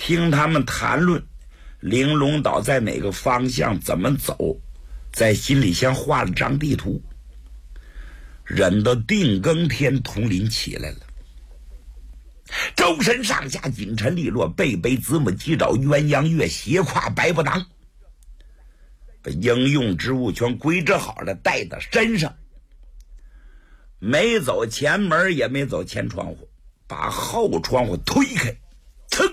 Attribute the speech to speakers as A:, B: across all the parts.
A: 听他们谈论玲珑岛在哪个方向怎么走，在心里先画了张地图。忍到定更天，统领起来了，周身上下锦尘利落，背背子母鸡爪鸳鸯跃，斜挎白布囊，把应用之物全归置好了，带到身上。没走前门，也没走前窗户，把后窗户推开，噌，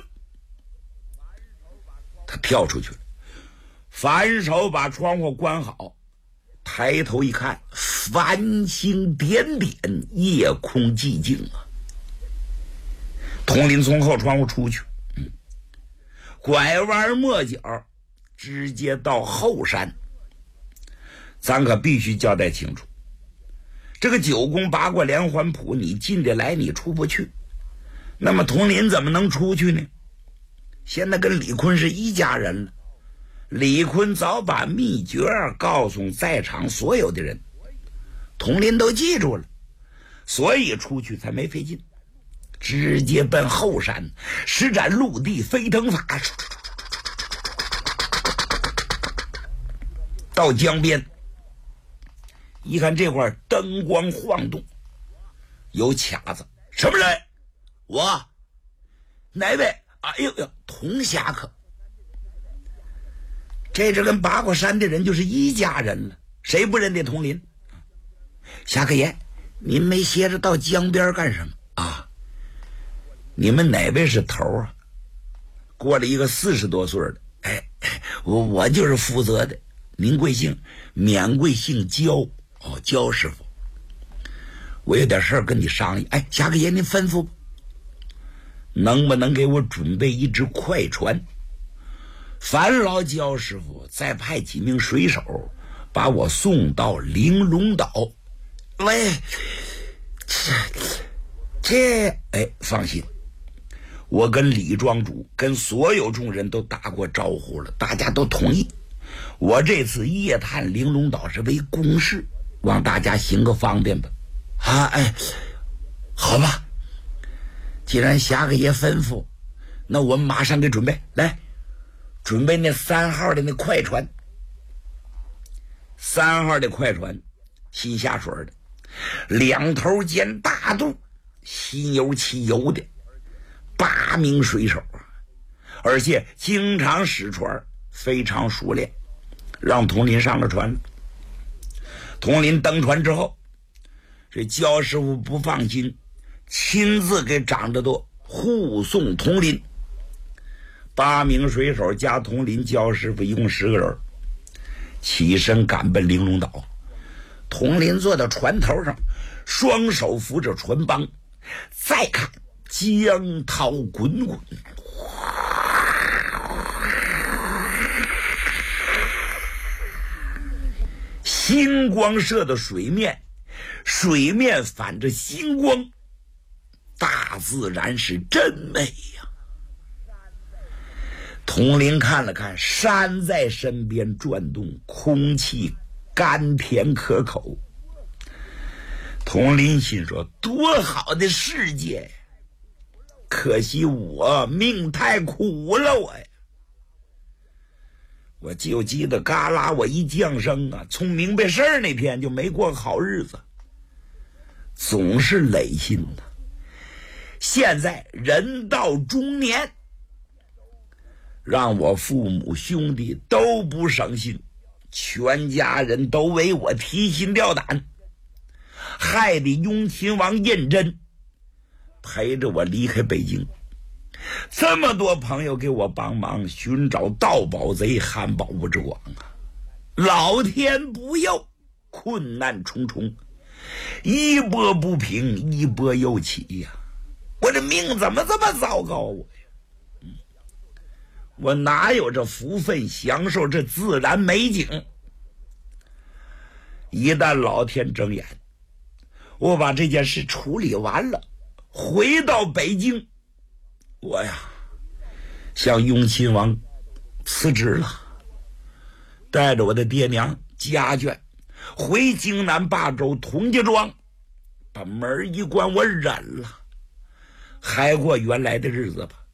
A: 他跳出去了，反手把窗户关好，抬头一看，繁星点点，夜空寂静啊。统领从后窗户出去，拐弯抹角，直接到后山。咱可必须交代清楚，这个九宫八卦连环谱，你进得来，你出不去。那么统领怎么能出去呢？现在跟李坤是一家人了，李坤早把秘诀告诉在场所有的人，统领都记住了，所以出去才没费劲，直接奔后山，施展陆地飞腾法，到江边一看，这块灯光晃动，有卡子，什么人？我。哪位？哎呦呦，童侠客。这跟八卦山的人就是一家人了，谁不认得统领？侠客爷，您没歇着到江边干什么啊？你们哪位是头啊？过了一个40多岁的，我就是负责的。您贵姓？免贵姓焦。哦，焦师傅，我有点事儿跟你商议。侠客爷您吩咐吧。能不能给我准备一只快船？烦劳焦师傅再派几名水手把我送到玲珑岛。喂，放心，我跟李庄主跟所有众人都打过招呼了，大家都同意。我这次夜探玲珑岛是为公事，望大家行个方便吧。好吧，既然侠客爷吩咐，那我们马上给准备。来，准备那3号的那快船。3号的快船新下水的，2头尖大肚，新油汽油的，8名水手，而且经常使船，非常熟练。让统领上了船。统领登船之后，这焦师傅不放心，亲自给长着多护送统领。8名水手加统领焦师傅，一共10个人，起身赶奔玲珑岛。统领坐到船头上，双手扶着船帮，再看江涛滚滚，星光射的水面，水面反着星光，大自然是真美呀。统领看了看，山在身边转动，空气甘甜可口。统领心说，多好的世界，可惜我命太苦了，我就记得嘎啦，我一降生啊，从明白事儿那天就没过好日子，总是累心的。现在人到中年，让我父母兄弟都不省心，全家人都为我提心吊胆，害得雍亲王胤禛陪着我离开北京。这么多朋友给我帮忙寻找盗宝贼汉宝物之广啊！老天不佑，困难重重，一波不平一波又起呀！我这命怎么这么糟糕啊？我哪有这福分享受这自然美景？一旦老天睁眼，我把这件事处理完了，回到北京，我呀向雍亲王辞职了，带着我的爹娘家眷回京南霸州童家庄，把门一关，我忍了，还过原来的日子吧。